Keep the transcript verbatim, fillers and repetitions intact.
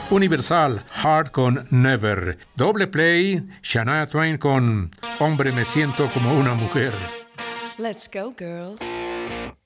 Universal, Heart con Never. Doble play, Shania Twain con Hombre me siento como una mujer. Let's go, girls.